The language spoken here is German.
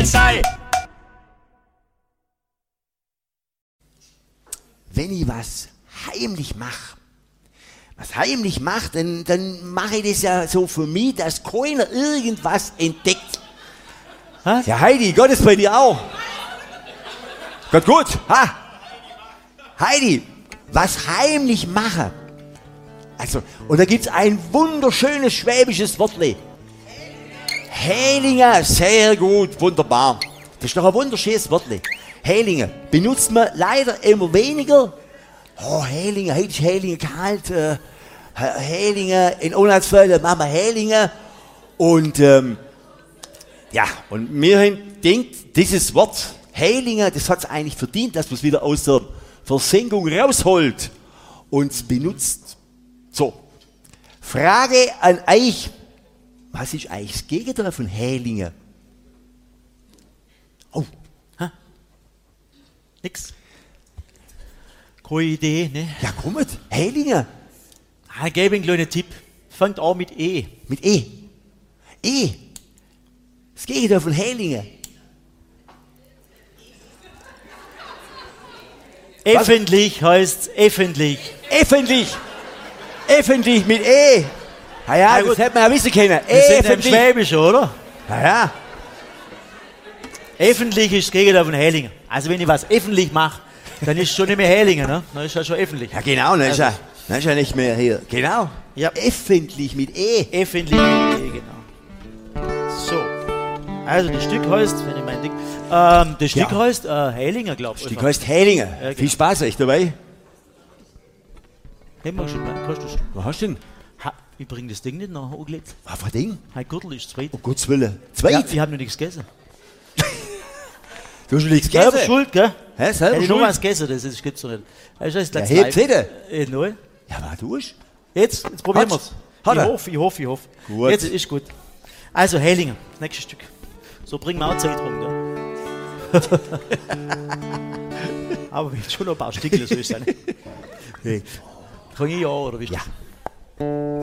sein. Wenn ich was heimlich mache, dann mache ich das ja so für mich, dass keiner irgendwas entdeckt. Was? Ja, Heidi, Gott ist bei dir auch. Gott, gut. Ha. Heidi, was heimlich mache. Also, und da gibt es ein wunderschönes schwäbisches Wortle. Hälinger, sehr gut, wunderbar. Das ist doch ein wunderschönes Wortle. Hälinger benutzt man leider immer weniger. Oh, Hälinger, heute ist Hälinger kalt. Hälinger, in Unheilsfällen machen wir Hälinger. Und ja, und mir denkt, dieses Wort Hälinger, das hat es eigentlich verdient, dass man es wieder aus der Versenkung rausholt und es benutzt. So, Frage an euch, was ist eigentlich das Gegenteil von Hälinger? Oh, Nix. Keine Idee, ne? ja, kommt, Hälinger. Ich gebe einen kleinen Tipp. Fängt an mit E. Mit E. E. Das Gegenteil von Hälinger. Öffentlich heißt öffentlich. Öffentlich. Öffentlich mit E. Ja, Ja, das gut. hätte man ja wissen können. Wir sind im Öffentlich. Schwäbischen, oder? Ja. Öffentlich ist das Gegenteil von Hälinger. Also wenn ich was öffentlich mache, dann ist es schon nicht mehr Hälinger, ne? Dann ist es schon öffentlich. Ja, genau, dann ist ja nicht mehr hier. Genau. Ja. Öffentlich mit E. Öffentlich mit E, genau. So. Also das Stück heißt, wenn ich mein Ding. Das Stück heißt Hälinger, glaubst du? Die heißt Hälinger. genau. Viel Spaß euch dabei. Haben wir schon mal. Kannst du schon? Was hast du denn? Ich bringe das Ding nicht nach angelegt. Was für ein Ding? Mein Gürtel ist zweit. Um Gottes Willen. Zweit? Ja, ich habe noch nichts gegessen. Du hast schon nichts Selber gegessen? schuld, gell? Hä, selber Hätte ich noch schuld? was gegessen, das gibt's doch nicht. Das ist Ja, das hebt's wieder. Nein. Ja, was tust Jetzt probieren Hat's? wir's. Hat er? Ich hoffe. Gut. Jetzt ist gut. Also Hälinger, nächstes Stück. So bringen wir auch Zeit rum, gell? Aber wir haben schon noch ein paar Stückchen, so ist es nicht. Hey. Kann ich ja, oder wie ist Ja. das?